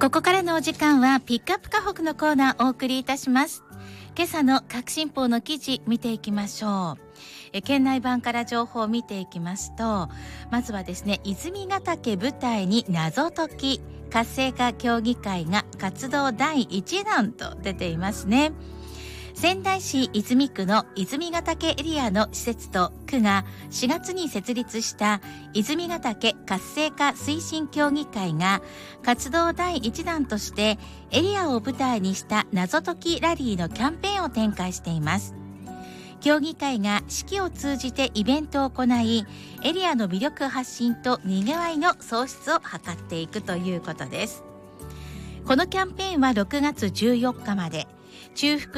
ここからのお時間はピックアップ河北のコーナーをお送りいたします。今朝の各新報の記事見ていきましょう。県内版から情報を見ていきますと、まずはですね、泉ヶ岳舞台に謎解き活性化協議会が活動第1弾と出ていますね。仙台市泉区の泉ヶ岳エリアの施設と区が4月に設立した泉ヶ岳活性化推進協議会が活動第1弾としてエリアを舞台にした謎解きラリーのキャンペーンを展開しています。協議会が四季を通じてイベントを行い、エリアの魅力発信とにぎわいの創出を図っていくということです。このキャンペーンは6月14日まで、中腹